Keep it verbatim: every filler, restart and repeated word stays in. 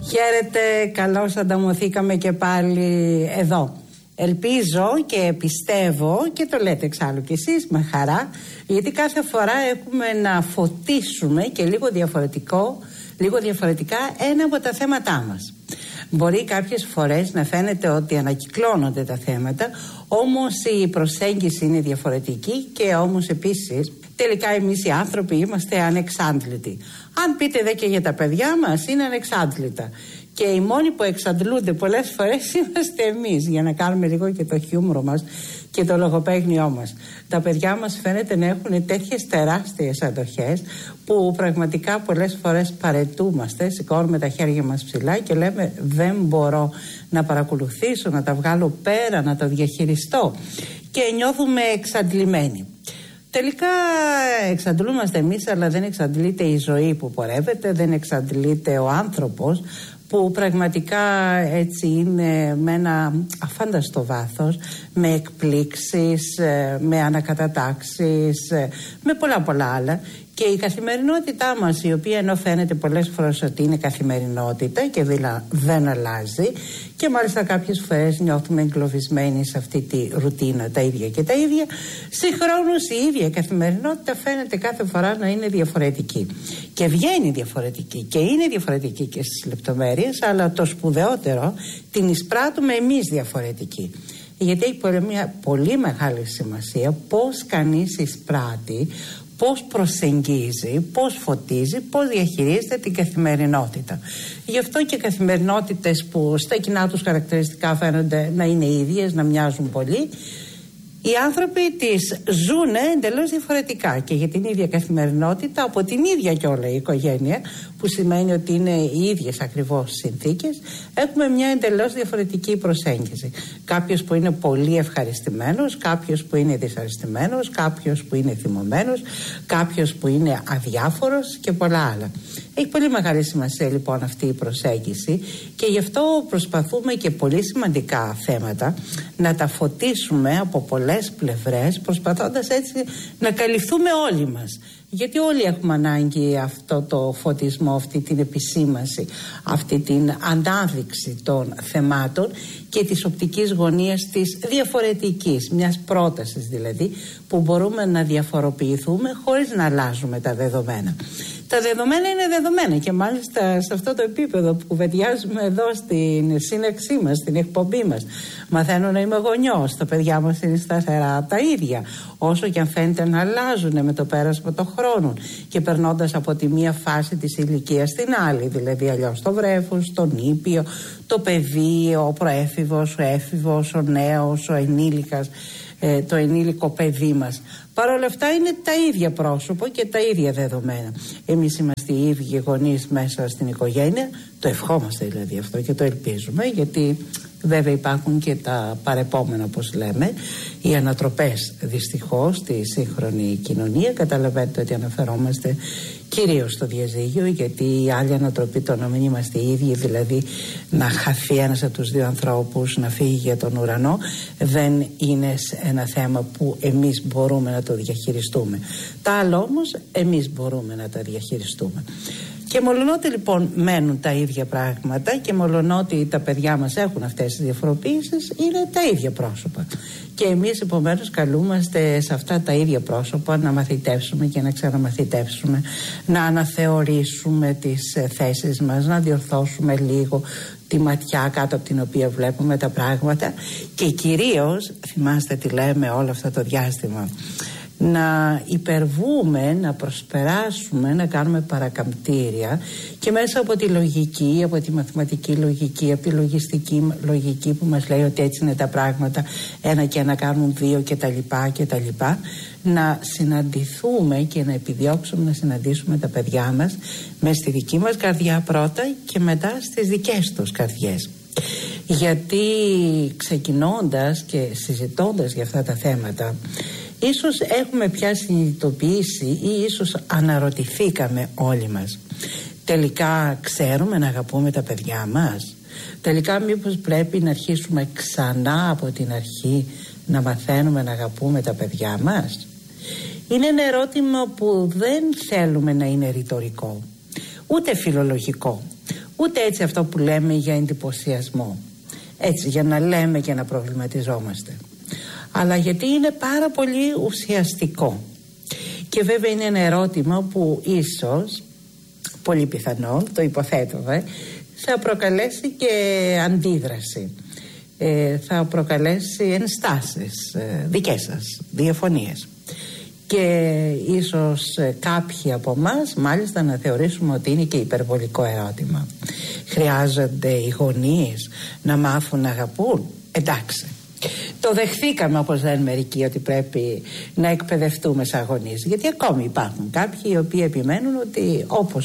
Χαίρετε, καλώς ανταμωθήκαμε και πάλι εδώ. Ελπίζω και πιστεύω, και το λέτε εξάλλου κι εσείς με χαρά, γιατί κάθε φορά έχουμε να φωτίσουμε και λίγο διαφορετικό, λίγο διαφορετικά ένα από τα θέματά μας. Μπορεί κάποιες φορές να φαίνεται ότι ανακυκλώνονται τα θέματα, όμως η προσέγγιση είναι διαφορετική και όμως επίσης τελικά εμείς οι άνθρωποι είμαστε ανεξάντλητοι. Αν πείτε δε και για τα παιδιά μας, είναι ανεξάντλητα. Και οι μόνοι που εξαντλούνται πολλές φορές είμαστε εμείς, για να κάνουμε λίγο και το χιούμορο μας και το λογοπαίγνιό μας. Τα παιδιά μας φαίνεται να έχουν τέτοιες τεράστιες αντοχές που πραγματικά πολλές φορές παρετούμαστε, σηκώνουμε τα χέρια μας ψηλά και λέμε δεν μπορώ να παρακολουθήσω, να τα βγάλω πέρα, να τα διαχειριστώ, και νιώθουμε εξαντλημένοι. Τελικά εξαντλούμαστε εμείς, αλλά δεν εξαντλείται η ζωή που πορεύεται, δεν εξαντλείται ο άνθρωπος που πραγματικά έτσι είναι με ένα αφάνταστο βάθος, με εκπλήξεις, με ανακατατάξεις, με πολλά πολλά άλλα. Και η καθημερινότητά μας, η οποία ενώ φαίνεται πολλές φορές ότι είναι καθημερινότητα και δηλαδή δεν αλλάζει, και μάλιστα κάποιες φορές νιώθουμε εγκλωβισμένοι σε αυτή τη ρουτίνα, τα ίδια και τα ίδια, συγχρόνως η ίδια καθημερινότητα φαίνεται κάθε φορά να είναι διαφορετική. Και βγαίνει διαφορετική και είναι διαφορετική και στις λεπτομέρειες, αλλά το σπουδαιότερο την εισπράττουμε εμείς διαφορετική. Γιατί έχει μια πολύ μεγάλη σημασία πώς κανείς εισπράττει, πώς προσεγγίζει, πώς φωτίζει, πώς διαχειρίζεται την καθημερινότητα. Γι' αυτό και καθημερινότητες που στα κοινά τους χαρακτηριστικά φαίνονται να είναι ίδιες, να μοιάζουν πολύ, οι άνθρωποι τις ζουν εντελώς διαφορετικά και για την ίδια καθημερινότητα από την ίδια και όλα η οικογένεια, που σημαίνει ότι είναι οι ίδιες ακριβώς συνθήκες, έχουμε μια εντελώς διαφορετική προσέγγιση. Κάποιος που είναι πολύ ευχαριστημένος, κάποιος που είναι δυσαρεστημένος, κάποιος που είναι θυμωμένος, κάποιος που είναι αδιάφορος και πολλά άλλα. Έχει πολύ μεγάλη σημασία λοιπόν αυτή η προσέγγιση και γι' αυτό προσπαθούμε και πολύ σημαντικά θέματα να τα φωτίσουμε από πολλές πλευρές, προσπαθώντας έτσι να καλυφθούμε όλοι μας. Γιατί όλοι έχουμε ανάγκη αυτό το φωτισμό, αυτή την επισήμανση, αυτή την ανάδειξη των θεμάτων και της οπτικής γωνίας της διαφορετικής, μιας πρότασης δηλαδή, που μπορούμε να διαφοροποιηθούμε χωρίς να αλλάζουμε τα δεδομένα. Τα δεδομένα είναι δεδομένα και μάλιστα σε αυτό το επίπεδο που κουβεντιάζουμε εδώ στην σύναξή μας, στην εκπομπή μας. Μαθαίνω να είμαι γονιός, τα παιδιά μας είναι σταθερά τα ίδια, όσο και αν φαίνεται να αλλάζουν με το πέρασμα των χρόνων και περνώντας από τη μία φάση της ηλικίας στην άλλη, δηλαδή αλλιώς το βρέφος, το νήπιο, το παιδί, ο προέφηβος, ο έφηβος, ο νέος, ο ενήλικας, ε, το ενήλικο παιδί μας. Παρ' όλα αυτά είναι τα ίδια πρόσωπο και τα ίδια δεδομένα. Εμείς είμαστε οι ίδιοι γονείς μέσα στην οικογένεια, το ευχόμαστε δηλαδή αυτό και το ελπίζουμε, γιατί βέβαια υπάρχουν και τα παρεπόμενα, όπως λέμε, οι ανατροπές δυστυχώς στη σύγχρονη κοινωνία. Καταλαβαίνετε ότι αναφερόμαστε κυρίως στο διαζύγιο, γιατί η άλλη ανατροπή, το να μην είμαστε οι ίδιοι, δηλαδή να χαθεί ένας από τους δύο ανθρώπους, να φύγει για τον ουρανό, δεν είναι ένα θέμα που εμείς μπορούμε να το διαχειριστούμε. Τα άλλα όμως εμείς μπορούμε να τα διαχειριστούμε. Και μολονότι λοιπόν μένουν τα ίδια πράγματα και μολονότι τα παιδιά μας έχουν αυτές τις διαφοροποιήσεις, είναι τα ίδια πρόσωπα. Και εμείς επομένως καλούμαστε σε αυτά τα ίδια πρόσωπα να μαθητεύσουμε και να ξαναμαθητεύσουμε, να αναθεωρήσουμε τις θέσεις μας, να διορθώσουμε λίγο τη ματιά κάτω από την οποία βλέπουμε τα πράγματα και κυρίως, θυμάστε τι λέμε όλο αυτό το διάστημα, να υπερβούμε, να προσπεράσουμε, να κάνουμε παρακαμπτήρια και μέσα από τη λογική, από τη μαθηματική λογική, από τη λογιστική λογική που μας λέει ότι έτσι είναι τα πράγματα, ένα και ένα κάνουν δύο και τα λοιπά και τα λοιπά, να συναντηθούμε και να επιδιώξουμε να συναντήσουμε τα παιδιά μας μες στη δική μας καρδιά πρώτα και μετά στις δικές τους καρδιές. Γιατί ξεκινώντας και συζητώντας για αυτά τα θέματα, ίσως έχουμε πια συνειδητοποιήσει ή ίσως αναρωτηθήκαμε όλοι μας. Τελικά ξέρουμε να αγαπούμε τα παιδιά μας? Τελικά μήπως πρέπει να αρχίσουμε ξανά από την αρχή να μαθαίνουμε να αγαπούμε τα παιδιά μας? Είναι ένα ερώτημα που δεν θέλουμε να είναι ρητορικό, ούτε φιλολογικό, ούτε έτσι αυτό που λέμε για εντυπωσιασμό, έτσι για να λέμε και να προβληματιζόμαστε, αλλά γιατί είναι πάρα πολύ ουσιαστικό. Και βέβαια είναι ένα ερώτημα που ίσως, πολύ πιθανό, το υποθέτω, ε, θα προκαλέσει και αντίδραση, ε, θα προκαλέσει ενστάσεις ε, δικές σας, διαφωνίες, και ίσως ε, κάποιοι από εμάς μάλιστα να θεωρήσουμε ότι είναι και υπερβολικό ερώτημα. Χρειάζονται οι γονείς να μάθουν να αγαπούν? Εντάξει, το δεχθήκαμε, όπως λένε μερικοί, ότι πρέπει να εκπαιδευτούμε σαν γονείς, γιατί ακόμη υπάρχουν κάποιοι οι οποίοι επιμένουν ότι όπως